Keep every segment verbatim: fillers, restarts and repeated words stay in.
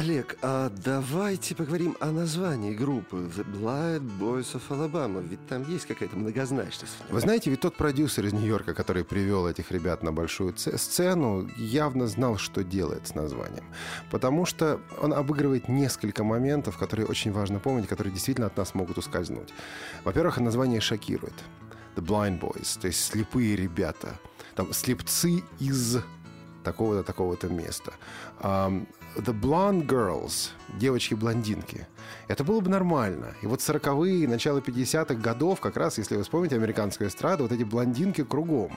Олег, а давайте поговорим о названии группы The Blind Boys of Alabama. Ведь там есть какая-то многозначность. Вы знаете, ведь тот продюсер из Нью-Йорка, который привел этих ребят на большую сцену, явно знал, что делает с названием. Потому что он обыгрывает несколько моментов, которые очень важно помнить, которые действительно от нас могут ускользнуть. Во-первых, название шокирует. The Blind Boys, то есть слепые ребята. Там слепцы из такого-то, такого-то места. Um, The Blonde Girls, девочки-блондинки. Это было бы нормально. И вот сороковые, начало пятидесятых годов, как раз, если вы вспомните американскую эстраду, вот эти блондинки кругом.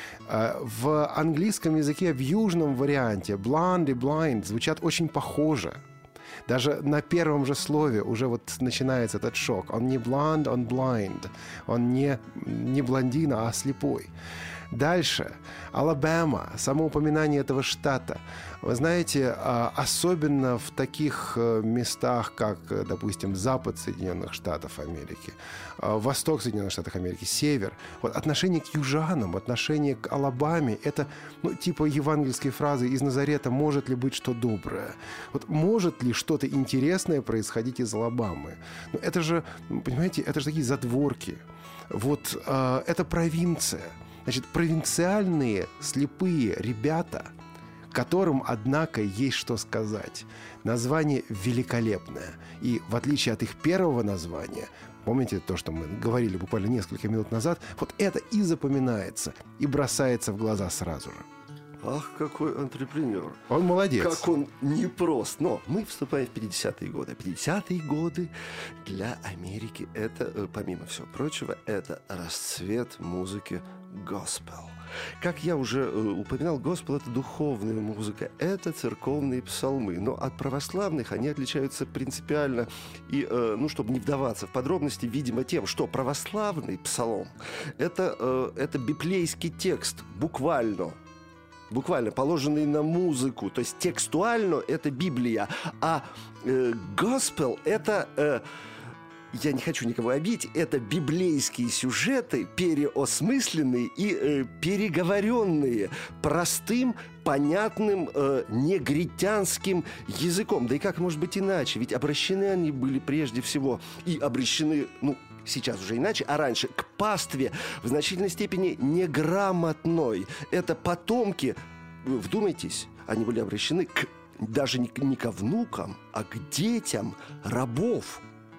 В английском языке, в южном варианте blonde и blind звучат очень похоже. Даже на первом же слове уже вот начинается этот шок. Он не blonde, он blind. Он не, не блондин, а слепой. Дальше. Алабама. Само упоминание этого штата. Вы знаете, особенно в таких местах, как, допустим, запад Соединенных Штатов Америки, восток Соединенных Штатов Америки, север, вот отношение к южанам, отношение к Алабаме, это, ну, типа евангельской фразы «Из Назарета может ли быть что доброе?» Вот может ли что-то интересное происходить из Алабамы? Ну, это же, понимаете, это же такие задворки. Вот э, это провинция. Значит, провинциальные слепые ребята, которым, однако, есть что сказать. Название великолепное. И в отличие от их первого названия, помните то, что мы говорили буквально несколько минут назад, вот это и запоминается, и бросается в глаза сразу же. Ах, какой антрепренер. Он молодец. Как он непрост. Но мы вступаем в пятидесятые годы. пятидесятые годы для Америки — это, помимо всего прочего, это расцвет музыки госпел. Как я уже э, упоминал, госпел — это духовная музыка, это церковные псалмы. Но от православных они отличаются принципиально. И, э, ну, чтобы не вдаваться в подробности, видимо, тем, что православный псалом — это, э, это библейский текст, буквально. Буквально положенный на музыку. То есть текстуально это Библия. А э, госпел — это... Э, я не хочу никого обидеть, это библейские сюжеты, переосмысленные и э, переговоренные простым, понятным, э, негритянским языком. Да и как может быть иначе? Ведь обращены они были прежде всего и обращены, ну, сейчас уже иначе, а раньше к пастве в значительной степени неграмотной. Это потомки, вдумайтесь, они были обращены к, даже не, не ко внукам, а к детям рабов.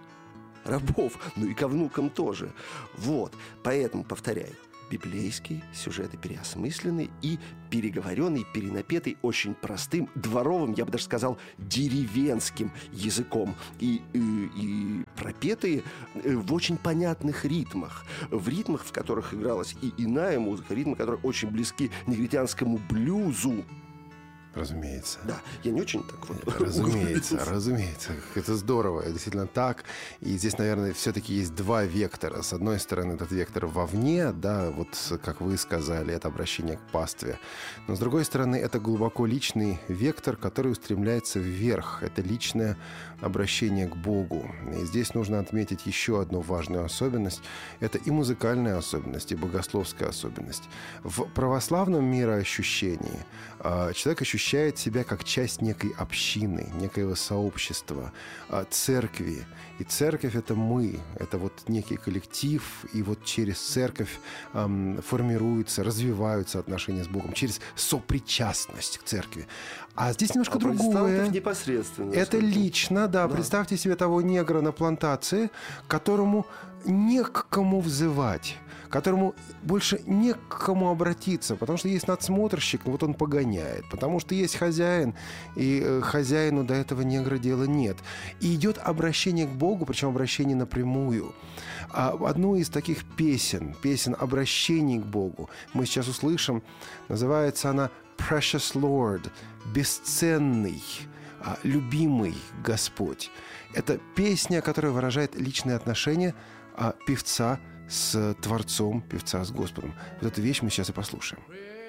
Рабов, ну и ко внукам тоже. Вот, поэтому, повторяю, библейские сюжеты переосмыслены и переговоренный, перенапетый очень простым, дворовым, я бы даже сказал, деревенским языком. И, и, и пропетые в очень понятных ритмах. В ритмах, в которых игралась и иная музыка, ритмы, которые очень близки негритянскому блюзу. Разумеется. Да, я не очень так вот. Разумеется, разумеется. Это здорово, действительно так. И здесь, наверное, все-таки есть два вектора. С одной стороны, этот вектор вовне, да, вот как вы сказали, это обращение к пастве. Но с другой стороны, это глубоко личный вектор, который устремляется вверх. Это личное обращение к Богу. И здесь нужно отметить еще одну важную особенность. Это и музыкальная особенность, и богословская особенность. В православном мироощущении человек ощущает ощущает себя как часть некой общины, некоего сообщества, церкви. И церковь — это мы, это вот некий коллектив, и вот через церковь эм, формируются, развиваются отношения с Богом, через сопричастность к церкви. А здесь немножко а другое. Непосредственно. Это лично, да, да. Представьте себе того негра на плантации, которому не к кому взывать, которому больше не к кому обратиться, потому что есть надсмотрщик, вот он погоняет, потому что есть хозяин, и хозяину до этого негра дела нет. И идет обращение к Богу, причем обращение напрямую. Одну из таких песен, песен обращений к Богу, мы сейчас услышим, называется она «Precious Lord», «Бесценный», «Любимый Господь». Это песня, которая выражает личные отношения певца с Творцом, певца с Господом. Вот эту вещь мы сейчас и послушаем.